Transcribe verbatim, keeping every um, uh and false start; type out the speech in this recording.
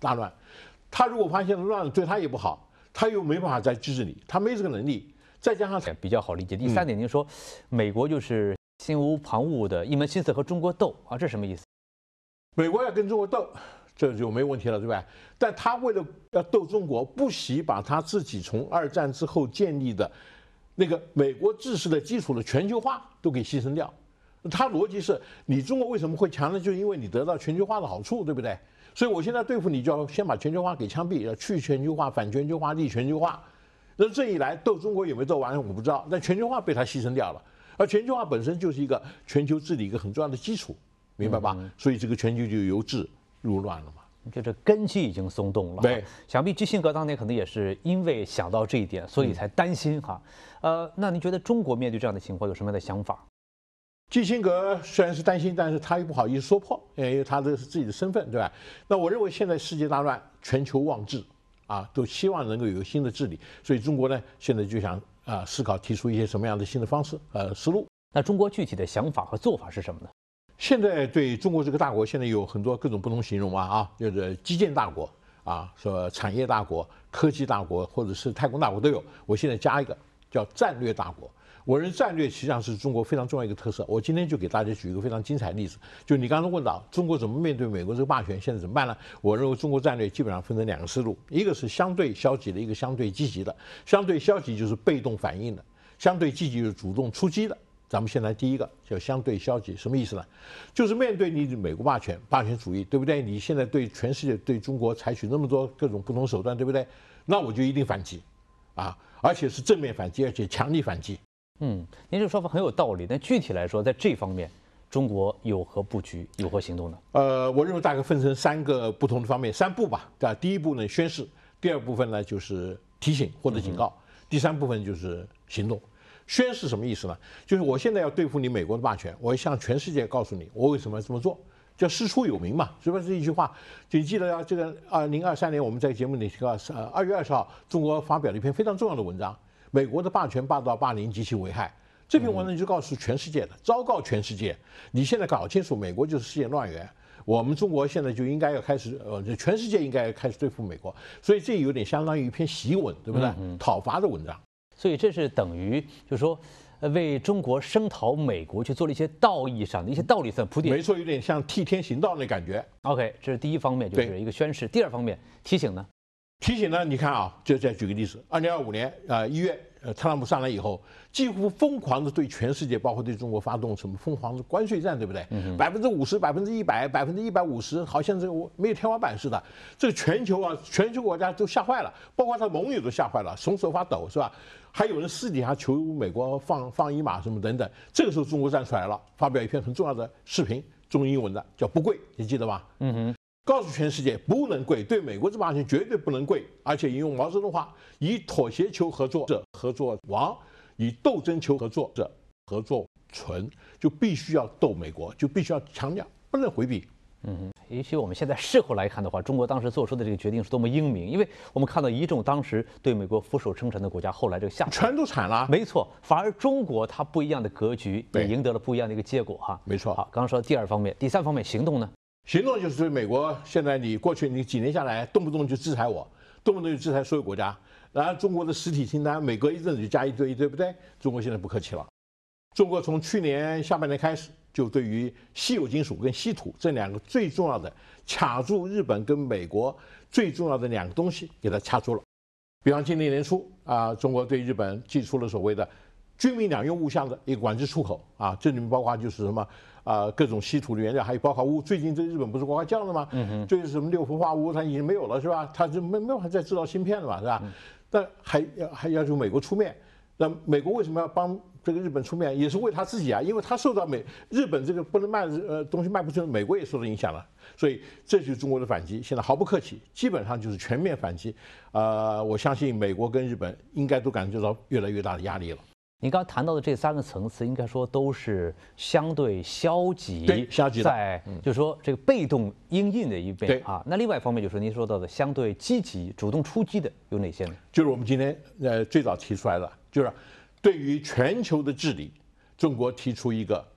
大乱。他如果发现了乱了，对他也不好，他又没办法再制止你，他没这个能力。再加上比较好理解。第三点，您说美国就是心无旁骛的一门心思和中国斗啊，这什么意思？ 美国要跟中国斗，这就没问题了，对吧？但他为了要斗中国，不惜把他自己从二战之后建立的那个美国制式的基础的全球化都给牺牲掉。他逻辑是你中国为什么会强呢？就是因为你得到全球化的好处，对不对？所以我现在对付你，就要先把全球化给枪毙，要去全球化、反全球化、利全球化。那这一来斗中国有没有斗完，我不知道。但全球化被他牺牲掉了，而全球化本身就是一个全球治理一个很重要的基础，明白吧？嗯、所以这个全球就由治入乱了嘛。 就这根基已经松动了。 对， 想必基辛格当年可能也是因为想到这一点，所以才担心哈。嗯、呃，那您觉得中国面对这样的情况有什么样的想法？ 基辛格虽然是担心，但是他又不好意思说破，因为他这是自己的身份，对吧？那我认为现在世界大乱，全球忘治啊，都希望能够有新的治理，所以中国呢现在就想啊思考提出一些什么样的新的方式呃思路。 那中国具体的想法和做法是什么呢？ 现在对中国这个大国，现在有很多各种不同形容啊啊，就是基建大国啊，说产业大国、科技大国，或者是太空大国都有。我现在加一个叫战略大国。我认为战略实际上是中国非常重要一个特色。我今天就给大家举一个非常精彩的例子，就你刚刚问到中国怎么面对美国这个霸权，现在怎么办呢？我认为中国战略基本上分成两个思路，一个是相对消极的，一个相对积极的。相对消极就是被动反应的，相对积极就是主动出击的。咱们先来第一个，叫相对消极，什么意思呢？就是面对你美国霸权、霸权主义，对不对？你现在对全世界、对中国采取那么多各种不同手段，对不对？那我就一定反击，啊，而且是正面反击，而且强力反击。 嗯，您这说法很有道理。但具体来说，在这方面，中国有何布局，有何行动呢？ 呃，我认为大概分成三个不同的方面，三步吧。对吧？第一步呢，宣示；第二部分呢，就是提醒或者警告；第三部分就是行动。宣示什么意思呢？就是我现在要对付你美国的霸权，我要向全世界告诉你，我为什么要这么做。叫师出有名嘛，是不是这一句话？就你记得啊，这个二零二三年我们在节目里提到，呃，二月二十号，中国发表了一篇非常重要的文章。美国的霸权、霸道、霸凌及其危害，这篇文章就告诉全世界的，昭告全世界，你现在搞清楚，美国就是世界乱源，我们中国现在就应该要开始，呃，全世界应该开始对付美国，所以这有点相当于一篇檄文，对不对？讨伐的文章。 所以这是等于，就是说，为中国声讨美国去做了一些道义上的一些道理上铺垫。 没错，有点像替天行道那感觉。 OK， 这是第一方面，就是一个宣示。第二方面，提醒呢？ 提醒呢？你看啊，就再举个例子，二零二五年啊一月，呃，特朗普上来以后，几乎疯狂的对全世界，包括对中国发动什么疯狂的关税战，对不对？百分之五十、百分之一百、百分之一百五十，好像这个没有天花板似的。这个全球啊，全球国家都吓坏了，包括他盟友都吓坏了，从手发抖，是吧？还有人私底下求美国放放一马什么等等。这个时候中国站出来了，发表一篇很重要的视频，中英文的，叫不跪，你记得吧？嗯哼。告诉全世界不能跪，对美国这霸权绝对不能跪，而且引用毛泽东话：以妥协求合作者合作亡，以斗争求合作者合作存。就必须要斗美国，就必须要强调，不能回避。 嗯哼，也许我们现在事后来看的话，中国当时做出的这个决定是多么英明，因为我们看到一众当时对美国俯首称臣的国家，后来这个下全都惨了。 没错，反而中国它不一样的格局，也赢得了不一样的一个结果哈。 没错。 好，刚刚说第二方面，第三方面行动呢？ 行动就是对美国，现在你过去你几年下来，动不动就制裁我，动不动就制裁所有国家，然后中国的实体清单，每隔一阵子就加一堆，对不对？中国现在不客气了，中国从去年下半年开始，就对于稀有金属跟稀土这两个最重要的卡住日本跟美国最重要的两个东西，给它掐住了。比方今年年初啊，中国对日本寄出了所谓的军民两用物项的一个管制出口啊，这里面包括就是什么啊、呃、各种稀土的原料，还有包括钨。最近这日本不是呱呱叫了吗？嗯哼，就是什么六氟化钨，它已经没有了是吧？它就没没办法再制造芯片了嘛，是吧？嗯、但还要还要求美国出面，那美国为什么要帮这个日本出面？也是为他自己啊，因为他受到美日本这个不能卖呃东西卖不出，美国也受到影响了，所以这就是中国的反击。现在毫不客气，基本上就是全面反击。呃，我相信美国跟日本应该都感觉到越来越大的压力了。 您刚谈到的这三个层次，应该说都是相对消极， 对，消极的， 在就是说这个被动因应的一边啊。那另外一方面就是您说到的相对积极、主动出击的有哪些呢？ 就是我们今天呃最早提出来的，就是对于全球的治理，中国提出一个